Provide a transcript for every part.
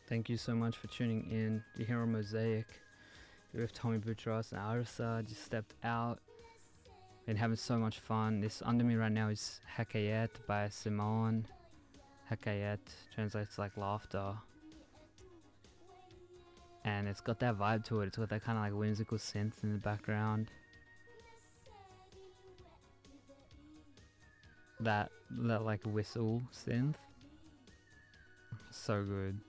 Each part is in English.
Thank you so much for tuning in. You're here on Mosaic. You're with Tommy Boutros and Arisa. Just stepped out. Been having so much fun. This under me right now is Hakayet by Simone. Hakayet translates like laughter. And it's got that vibe to it. It's got that kind of like whimsical synth in the background. That like whistle synth. So good.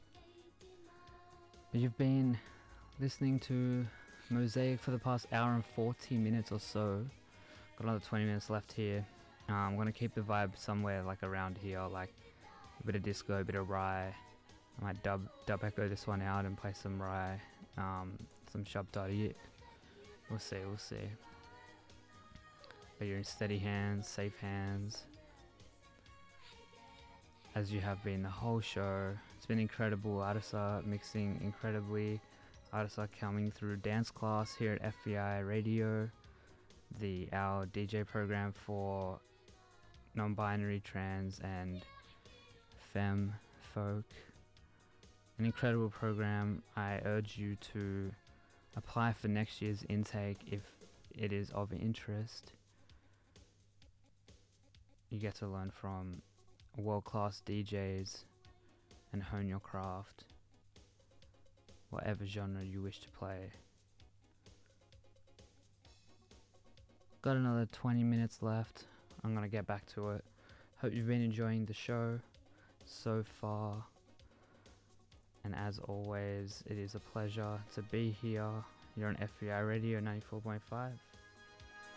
You've been listening to Mosaic for the past hour and 40 minutes or so. Got another 20 minutes left here. I'm gonna keep the vibe somewhere like around here, like a bit of disco, a bit of rye. I might dub echo this one out and play some rye, some Shabdari. We'll see. But you're in steady hands, safe hands, as you have been the whole show. It's been incredible. Arisa mixing incredibly. Arisa coming through dance class here at FBI Radio, our DJ program for non-binary, trans and femme folk. An incredible program. I urge you to apply for next year's intake if it is of interest. You get to learn from world-class DJs and hone your craft, whatever genre you wish to play. Got another 20 minutes left. I'm gonna get back to it. Hope you've been enjoying the show so far, and as always, it is a pleasure to be here. You're on FBI Radio 94.5.